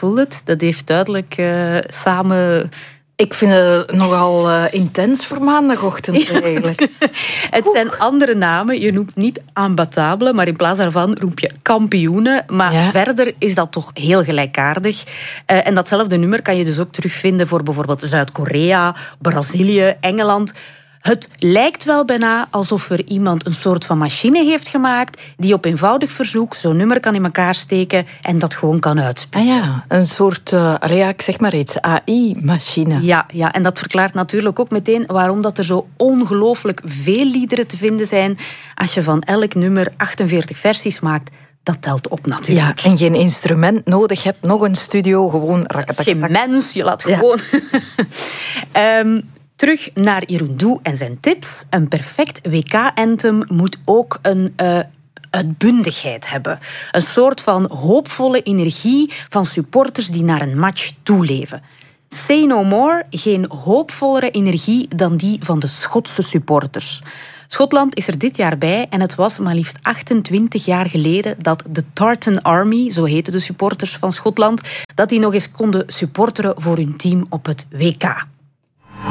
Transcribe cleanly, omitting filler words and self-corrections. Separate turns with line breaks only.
voel het. Dat heeft duidelijk samen...
Ik vind het nogal intens voor maandagochtend eigenlijk.
Het zijn andere namen. Je noemt niet imbattable, maar in plaats daarvan roep je kampioenen. Maar verder is dat toch heel gelijkaardig. En datzelfde nummer kan je dus ook terugvinden voor bijvoorbeeld Zuid-Korea, Brazilië, Engeland. Het lijkt wel bijna alsof er iemand een soort van machine heeft gemaakt die op eenvoudig verzoek zo'n nummer kan in elkaar steken en dat gewoon kan uitspelen.
Ah ja, een soort, ik zeg maar iets, AI-machine.
Ja, en dat verklaart natuurlijk ook meteen waarom dat er zo ongelooflijk veel liederen te vinden zijn. Als je van elk nummer 48 versies maakt, dat telt op natuurlijk.
Ja, en geen instrument nodig hebt, nog een studio, gewoon...
Geen mens, je laat gewoon... Terug naar Irundu en zijn tips. Een perfect WK-anthem moet ook een uitbundigheid hebben. Een soort van hoopvolle energie van supporters die naar een match toeleven. Say no more, geen hoopvollere energie dan die van de Schotse supporters. Schotland is er dit jaar bij en het was maar liefst 28 jaar geleden dat de Tartan Army, zo heten de supporters van Schotland, dat die nog eens konden supporteren voor hun team op het WK.